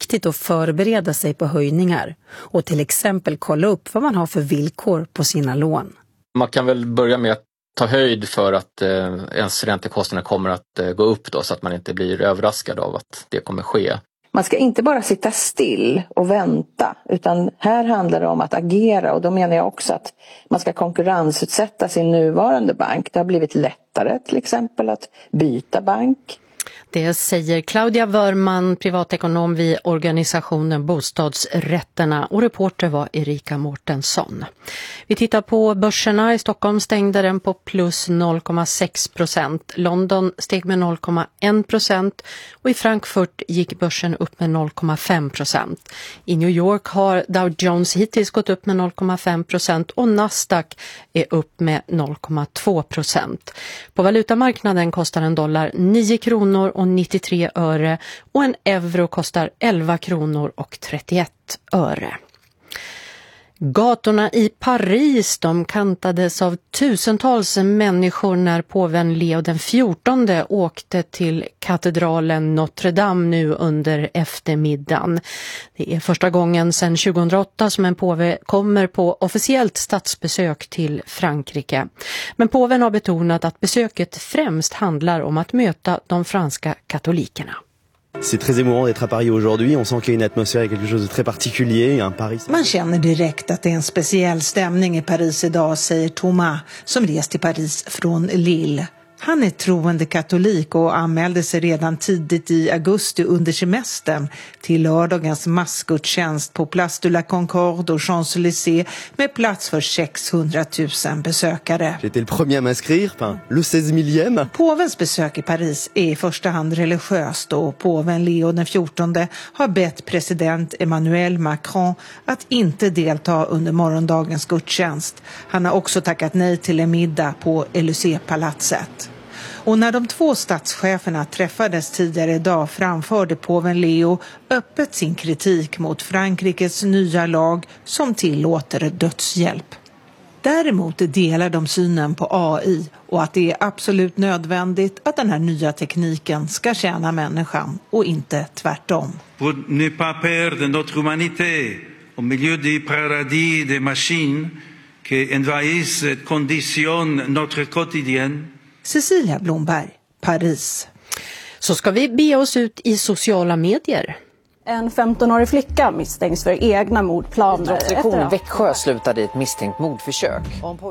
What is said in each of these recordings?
viktigt att förbereda sig på höjningar och till exempel kolla upp vad man har för villkor på sina lån. Man kan väl börja med att ta höjd för att ens räntekostnader kommer att gå upp då, så att man inte blir överraskad av att det kommer ske. Man ska inte bara sitta still och vänta, utan här handlar det om att agera, och då menar jag också att man ska konkurrensutsätta sin nuvarande bank. Det har blivit lättare till exempel att byta bank. Det säger Claudia Wörman, privatekonom vid organisationen Bostadsrätterna, och reporter var Erika Mårtensson. Vi tittar på börserna. I Stockholm stängde den på plus 0,6%. London steg med 0,1% och i Frankfurt gick börsen upp med 0,5%. I New York har Dow Jones hittills gått upp med 0,5% och Nasdaq är upp med 0,2%. På valutamarknaden kostar en dollar 9 kronor och 93 öre och en euro kostar 11 kronor och 31 öre. Gatorna i Paris, de kantades av tusentals människor när påven Leo den 14 åkte till katedralen Notre Dame nu under eftermiddagen. Det är första gången sedan 2008 som en påve kommer på officiellt statsbesök till Frankrike. Men påven har betonat att besöket främst handlar om att möta de franska katolikerna. C'est très émouvant d'être à Paris aujourd'hui. On sent qu'il y a une atmosphère, quelque chose de très particulier. Un Paris... Man känner direkt att det är en speciell stämning i Paris idag, säger Thomas, som rest till Paris från Lille. Han är troende katolik och anmälde sig redan tidigt i augusti under semestern till lördagens massgudstjänst på Place de la Concorde och Champs-Élysées med plats för 600 000 besökare. J'étais le premier à m'inscrire, le 16 millième. Påvens besök i Paris är i första hand religiöst, och påven Leo den 14 har bett president Emmanuel Macron att inte delta under morgondagens gudstjänst. Han har också tackat nej till en middag på Élysée-palatset. Och när de två statscheferna träffades tidigare idag framförde påven Leo öppet sin kritik mot Frankrikes nya lag som tillåter dödshjälp. Däremot delar de synen på AI och att det är absolut nödvändigt att den här nya tekniken ska tjäna människan och inte tvärtom. Pour ne pas perdre notre humanité au milieu du paradis des machines qui envahissent et conditionnent notre quotidien. Cecilia Blomberg, Paris. Så ska vi be oss ut i sociala medier. En 15-årig flicka misstänks för egna mordplaner. Idrottssektion Växjö slutade i ett misstänkt mordförsök.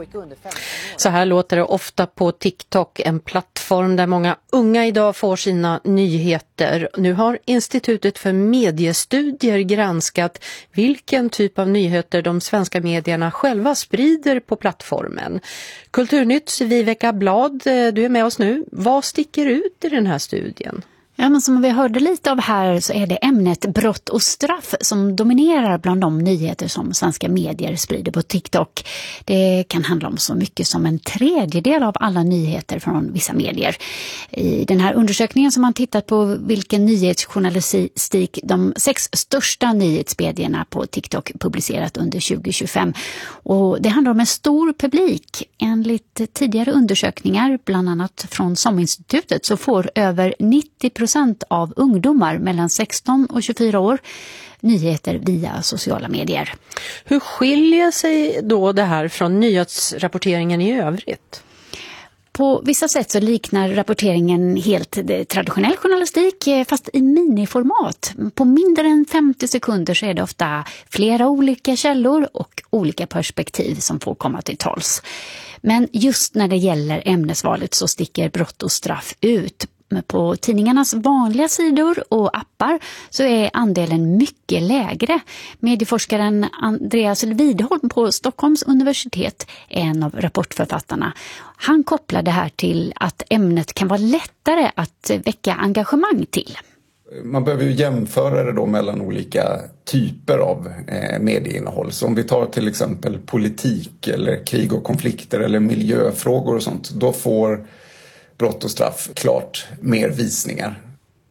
Så här låter det ofta på TikTok, en plattform där många unga idag får sina nyheter. Nu har Institutet för mediestudier granskat vilken typ av nyheter de svenska medierna själva sprider på plattformen. Kulturnytts Viveka Blad, du är med oss nu. Vad sticker ut i den här studien? Ja, men som vi hörde lite av här så är det ämnet brott och straff som dominerar bland de nyheter som svenska medier sprider på TikTok. Det kan handla om så mycket som 1/3 av alla nyheter från vissa medier. I den här undersökningen som man tittat på vilken nyhetsjournalistik de 6 största nyhetsmedierna på TikTok publicerat under 2025. Och det handlar om en stor publik. Enligt tidigare undersökningar, bland annat från SOM-institutet, så får över 90% av ungdomar mellan 16 och 24 år nyheter via sociala medier. Hur skiljer sig då det här från nyhetsrapporteringen i övrigt? På vissa sätt så liknar rapporteringen helt traditionell journalistik, fast i miniformat. På mindre än 50 sekunder så är det ofta flera olika källor och olika perspektiv som får komma till tals. Men just när det gäller ämnesvalet så sticker brott och straff ut. På tidningarnas vanliga sidor och appar så är andelen mycket lägre. Medieforskaren Andreas Widholm på Stockholms universitet är en av rapportförfattarna. Han kopplar det här till att ämnet kan vara lättare att väcka engagemang till. Man behöver ju jämföra det då mellan olika typer av medieinnehåll. Så om vi tar till exempel politik eller krig och konflikter eller miljöfrågor och sånt, då får brott och straff klart mer visningar.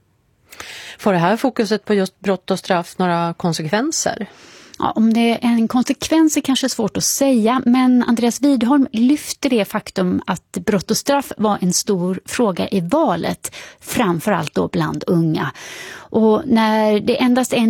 Får det här fokuset på just brott och straff några konsekvenser? Ja, om det är en konsekvens är kanske svårt att säga, men Andreas Widholm lyfter det faktum att brott och straff var en stor fråga i valet, framförallt då bland unga. Och när det endast är